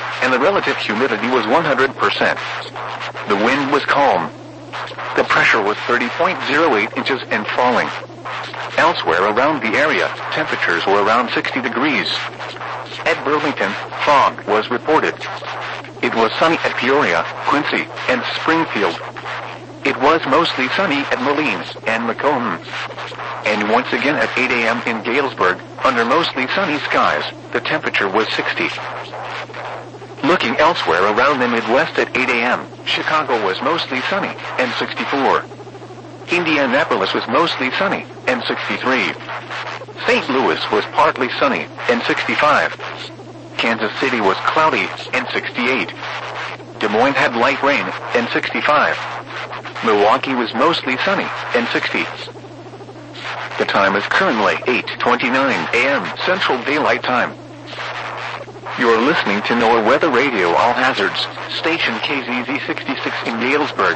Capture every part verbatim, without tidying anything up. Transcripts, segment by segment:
and the relative humidity was one hundred percent. The wind was calm. The pressure was thirty point zero eight inches and falling. Elsewhere around the area, temperatures were around sixty degrees. At Burlington, fog was reported. It was sunny at Peoria, Quincy, and Springfield. It was mostly sunny at Moline and Macomb. And once again at eight a.m. in Galesburg, under mostly sunny skies, the temperature was sixty. Looking elsewhere around the Midwest at eight a.m., Chicago was mostly sunny, and sixty-four. Indianapolis was mostly sunny, and sixty-three. Saint Louis was partly sunny, and sixty-five. Kansas City was cloudy, and sixty-eight. Des Moines had light rain, and sixty-five. Milwaukee was mostly sunny, and sixty. The time is currently eight twenty-nine a.m. Central Daylight Time. You're listening to NOAA Weather Radio All Hazards, station K Z Z sixty-six in Galesburg.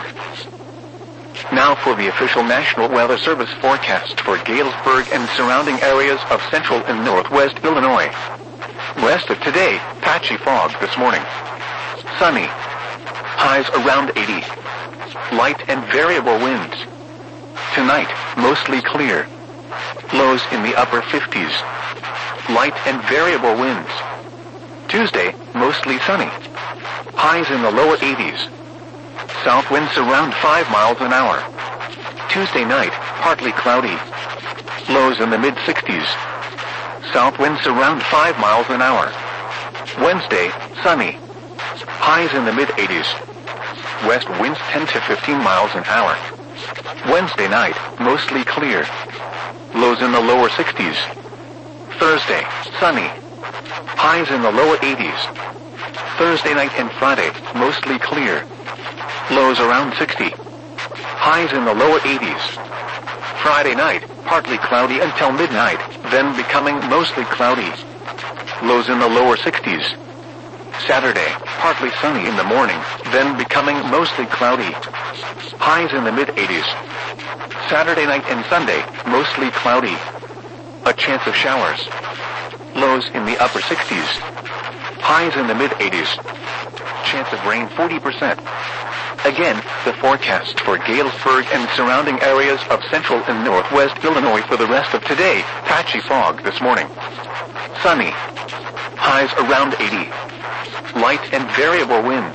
Now for the official National Weather Service forecast for Galesburg and surrounding areas of central and northwest Illinois. West of today, patchy fog this morning. Sunny. Highs around eighty. Light and variable winds. Tonight, mostly clear. Lows in the upper fifties. Light and variable winds. Tuesday, mostly sunny. Highs in the lower eighties. South winds around five miles an hour. Tuesday night, partly cloudy. Lows in the mid-sixties. South winds around five miles an hour. Wednesday, sunny. Highs in the mid-eighties. West winds ten to fifteen miles an hour. Wednesday night, mostly clear. Lows in the lower sixties. Thursday, sunny. Highs in the lower eighties. Thursday night and Friday, mostly clear. Lows around sixty. Highs in the lower eighties. Friday night, partly cloudy until midnight, then becoming mostly cloudy. Lows in the lower sixties. Saturday, partly sunny in the morning, then becoming mostly cloudy. Highs in the mid-eighties. Saturday night and Sunday, mostly cloudy. A chance of showers. Lows in the upper sixties. Highs in the mid-eighties. Chance of rain forty percent. Again, the forecast for Galesburg and surrounding areas of central and northwest Illinois for the rest of today, patchy fog this morning. Sunny. Highs around eighty. Light and variable winds.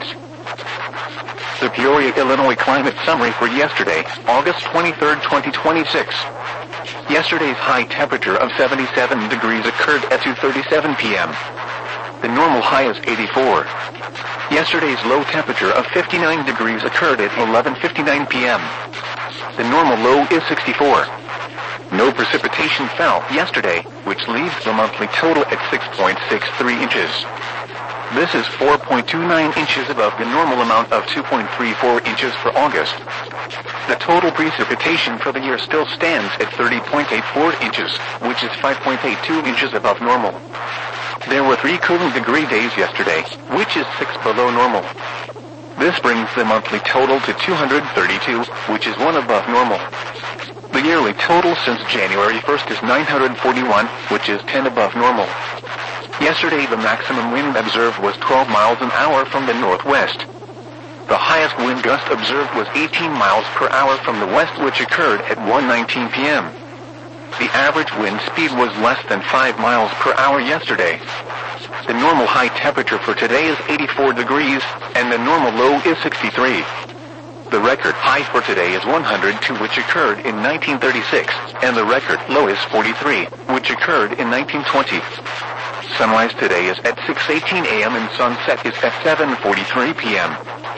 The Peoria, Illinois climate summary for yesterday, August twenty-third, twenty twenty-six. Yesterday's high temperature of seventy-seven degrees occurred at two thirty-seven p.m. The normal high is eighty-four. Yesterday's low temperature of fifty-nine degrees occurred at eleven fifty-nine p.m. The normal low is sixty-four. No precipitation fell yesterday, which leaves the monthly total at six point six three inches. This is four point two nine inches above the normal amount of two point three four inches for August. The total precipitation for the year still stands at thirty point eight four inches, which is five point eight two inches above normal. There were three cooling degree days yesterday, which is six below normal. This brings the monthly total to two hundred thirty-two, which is one above normal. The yearly total since January first is nine hundred forty-one, which is ten above normal. Yesterday the maximum wind observed was twelve miles an hour from the northwest. The highest wind gust observed was eighteen miles per hour from the west, which occurred at one nineteen p.m. The average wind speed was less than five miles per hour yesterday. The normal high temperature for today is eighty-four degrees, and the normal low is sixty-three. The record high for today is one hundred two, which occurred in nineteen thirty-six, and the record low is forty-three, which occurred in nineteen twenty. Sunrise today is at six eighteen a.m. and sunset is at seven forty-three p.m.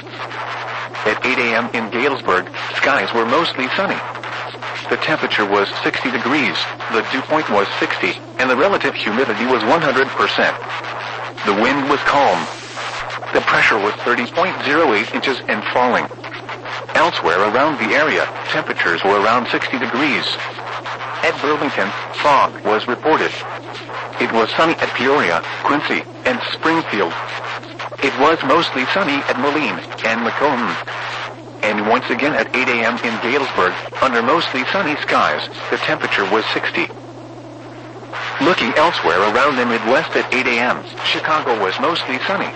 At eight a.m. in Galesburg, skies were mostly sunny. The temperature was sixty degrees, the dew point was sixty, and the relative humidity was one hundred percent. The wind was calm. The pressure was thirty point zero eight inches and falling. Elsewhere around the area, temperatures were around sixty degrees. At Burlington, fog was reported. It was sunny at Peoria, Quincy, and Springfield. It was mostly sunny at Moline and Macomb. And once again at eight a.m. in Galesburg, under mostly sunny skies, the temperature was sixty. Looking elsewhere around the Midwest at eight a.m., Chicago was mostly sunny,